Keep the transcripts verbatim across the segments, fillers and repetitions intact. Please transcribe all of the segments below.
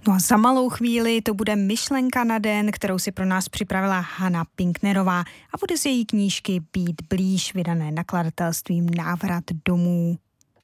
No a za malou chvíli to bude myšlenka na den, kterou si pro nás připravila Hana Pinknerová a bude z její knížky Být blíž, vydané nakladatelstvím Návrat domů.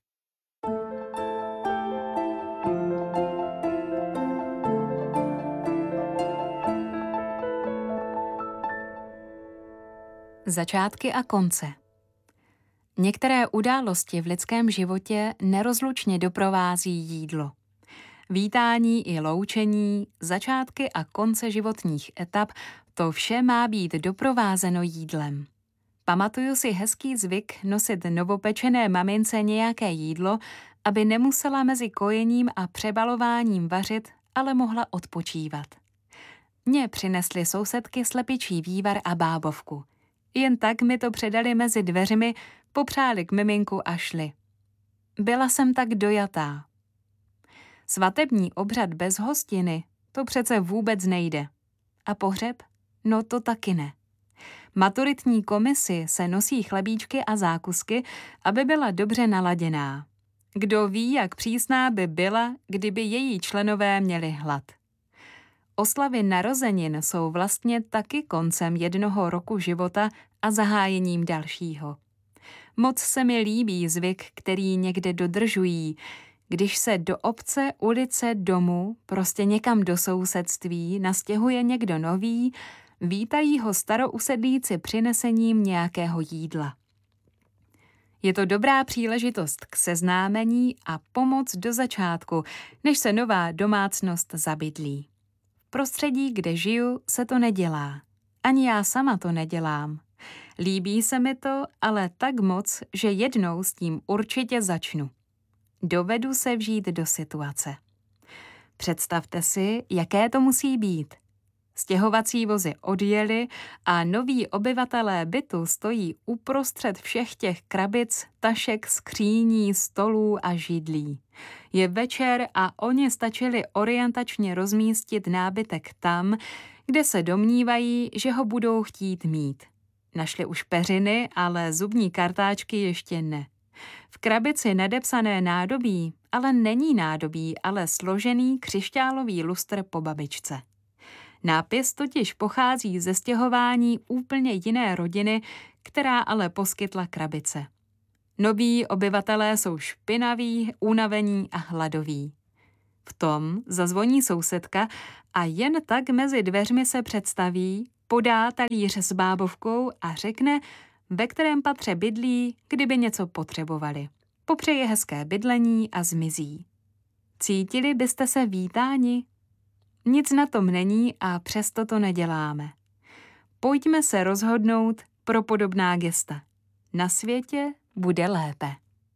Začátky a konce. Některé události v lidském životě nerozlučně doprovází jídlo. Vítání i loučení, začátky a konce životních etap, to vše má být doprovázeno jídlem. Pamatuju si hezký zvyk nosit novopečené mamince nějaké jídlo, aby nemusela mezi kojením a přebalováním vařit, ale mohla odpočívat. Mně přinesly sousedky slepičí vývar a bábovku. Jen tak mi to předali mezi dveřmi, popřáli k miminku a šli. Byla jsem tak dojatá. Svatební obřad bez hostiny, to přece vůbec nejde. A pohřeb? No to taky ne. Maturitní komisi se nosí chlebíčky a zákusky, aby byla dobře naladěná. Kdo ví, jak přísná by byla, kdyby její členové měli hlad. Oslavy narozenin jsou vlastně taky koncem jednoho roku života a zahájením dalšího. Moc se mi líbí zvyk, který někde dodržují, když se do obce, ulice, domu, prostě někam do sousedství nastěhuje někdo nový, vítají ho starousedlíci přinesením nějakého jídla. Je to dobrá příležitost k seznámení a pomoc do začátku, než se nová domácnost zabydlí. V prostředí, kde žiju, se to nedělá. Ani já sama to nedělám. Líbí se mi to, ale tak moc, že jednou s tím určitě začnu. Dovedu se vžít do situace. Představte si, jaké to musí být. Stěhovací vozy odjeli a noví obyvatelé bytu stojí uprostřed všech těch krabic, tašek, skříní, stolů a židlí. Je večer a oni stačili orientačně rozmístit nábytek tam, kde se domnívají, že ho budou chtít mít. Našli už peřiny, ale zubní kartáčky ještě ne. V krabici nadepsané nádobí, ale není nádobí, ale složený křišťálový lustr po babičce. Nápis totiž pochází ze stěhování úplně jiné rodiny, která ale poskytla krabice. Noví obyvatelé jsou špinaví, unavení a hladoví. V tom zazvoní sousedka a jen tak mezi dveřmi se představí, podá talíř s bábovkou a řekne, ve kterém patře bydlí, kdyby něco potřebovali. Popřeje hezké bydlení a zmizí. Cítili byste se vítáni? Nic na tom není a přesto to neděláme. Pojďme se rozhodnout pro podobná gesta. Na světě bude lépe.